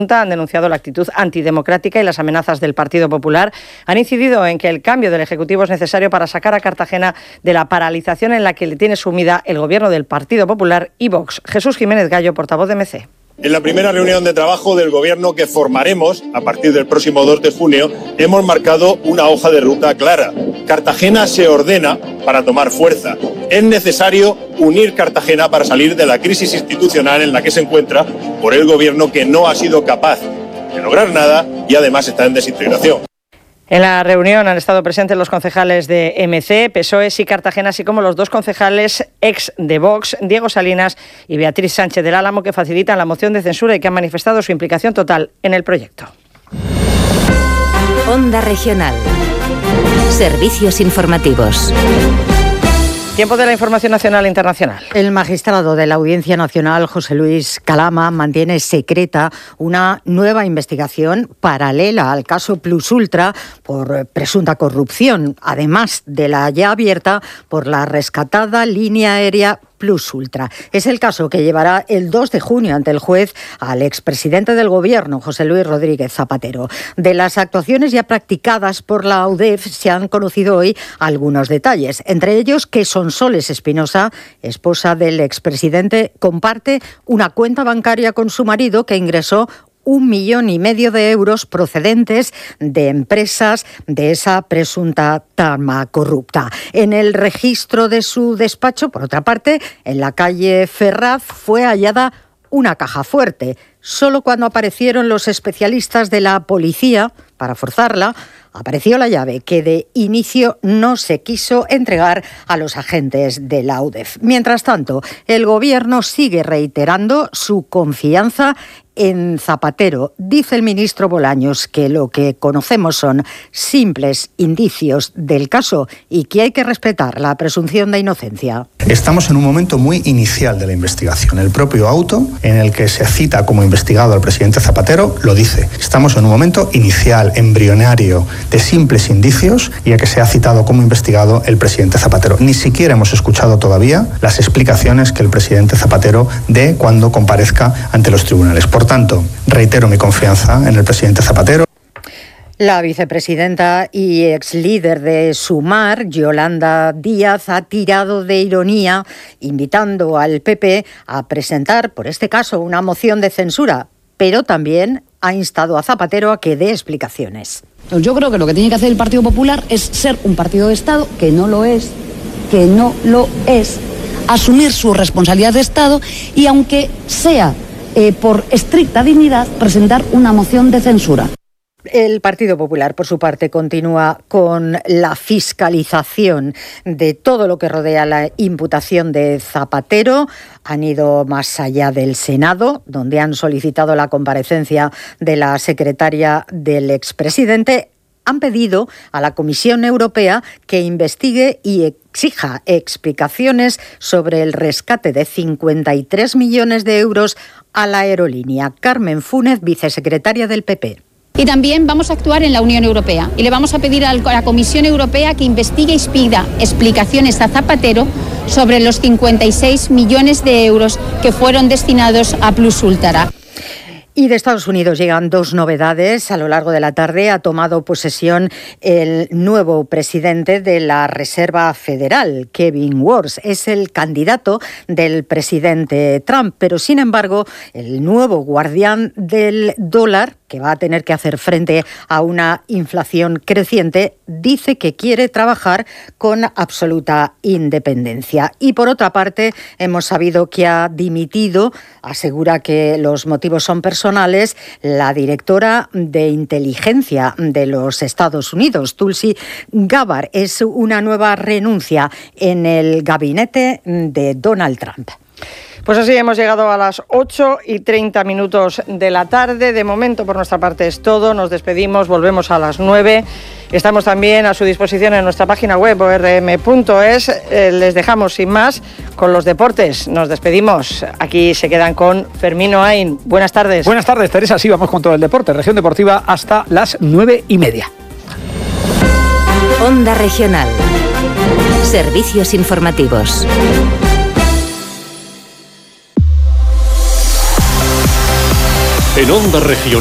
Han denunciado la actitud antidemocrática y las amenazas del Partido Popular. Han incidido en que el cambio del Ejecutivo es necesario para sacar a Cartagena de la paralización en la que le tiene sumida el gobierno del Partido Popular y Vox. Jesús Jiménez Gallo, portavoz de MC. En la primera reunión de trabajo del Gobierno que formaremos a partir del próximo 2 de junio, hemos marcado una hoja de ruta clara. Cartagena se ordena para tomar fuerza. Es necesario unir Cartagena para salir de la crisis institucional en la que se encuentra por el Gobierno, que no ha sido capaz de lograr nada y además está en desintegración. En la reunión han estado presentes los concejales de MC, PSOE y Cartagena, así como los dos concejales ex de Vox, Diego Salinas y Beatriz Sánchez del Álamo, que facilitan la moción de censura y que han manifestado su implicación total en el proyecto. Onda Regional. Servicios informativos. Tiempo de la información nacional e internacional. El magistrado de la Audiencia Nacional, José Luis Calama, mantiene secreta una nueva investigación paralela al caso Plus Ultra por presunta corrupción, además de la ya abierta por la rescatada línea aérea Plus Ultra. Es el caso que llevará el 2 de junio ante el juez al expresidente del Gobierno, José Luis Rodríguez Zapatero. De las actuaciones ya practicadas por la AUDEF se han conocido hoy algunos detalles, entre ellos que Sonsoles Espinosa, esposa del expresidente, comparte una cuenta bancaria con su marido que ingresó 1,5 millones de euros procedentes de empresas de esa presunta trama corrupta. En el registro de su despacho, por otra parte, en la calle Ferraz, fue hallada una caja fuerte. Solo cuando aparecieron los especialistas de la policía para forzarla, apareció la llave que de inicio no se quiso entregar a los agentes de la AUDEF. Mientras tanto, el Gobierno sigue reiterando su confianza en Zapatero. Dice el ministro Bolaños que lo que conocemos son simples indicios del caso y que hay que respetar la presunción de inocencia. Estamos en un momento muy inicial de la investigación. El propio auto en el que se cita como investigado al presidente Zapatero lo dice. Estamos en un momento inicial, embrionario, de simples indicios, y a que se ha citado como investigado el presidente Zapatero. Ni siquiera hemos escuchado todavía las explicaciones que el presidente Zapatero dé cuando comparezca ante los tribunales. Por tanto, reitero mi confianza en el presidente Zapatero. La vicepresidenta y ex líder de Sumar, Yolanda Díaz, ha tirado de ironía, invitando al PP a presentar, por este caso, una moción de censura, pero también ha instado a Zapatero a que dé explicaciones. Yo creo que lo que tiene que hacer el Partido Popular es ser un partido de Estado, que no lo es, asumir su responsabilidad de Estado y, aunque sea por estricta dignidad, presentar una moción de censura. El Partido Popular, por su parte, continúa con la fiscalización de todo lo que rodea la imputación de Zapatero. Han ido más allá del Senado, donde han solicitado la comparecencia de la secretaria del expresidente. Han pedido a la Comisión Europea que investigue y exija explicaciones sobre el rescate de 53 millones de euros a la aerolínea. Carmen Fúnez, vicesecretaria del PP. Y también vamos a actuar en la Unión Europea y le vamos a pedir a la Comisión Europea que investigue y pida explicaciones a Zapatero sobre los 56 millones de euros que fueron destinados a Plus Ultra. Y de Estados Unidos llegan dos novedades. A lo largo de la tarde ha tomado posesión el nuevo presidente de la Reserva Federal, Kevin Warsh. Es el candidato del presidente Trump, pero sin embargo el nuevo guardián del dólar, que va a tener que hacer frente a una inflación creciente, dice que quiere trabajar con absoluta independencia. Y por otra parte, hemos sabido que ha dimitido, asegura que los motivos son personales, la directora de inteligencia de los Estados Unidos, Tulsi Gabbard. Es una nueva renuncia en el gabinete de Donald Trump. Pues así hemos llegado a las 8:30 de la tarde. De momento, por nuestra parte, es todo. Nos despedimos, volvemos a las 9. Estamos también a su disposición en nuestra página web, orm.es. Les dejamos sin más con los deportes. Nos despedimos. Aquí se quedan con Fermín Oain. Buenas tardes. Buenas tardes, Teresa. Sí, vamos con todo el deporte. Región Deportiva hasta las 9:30. Onda Regional. Servicios informativos. En Onda Regional.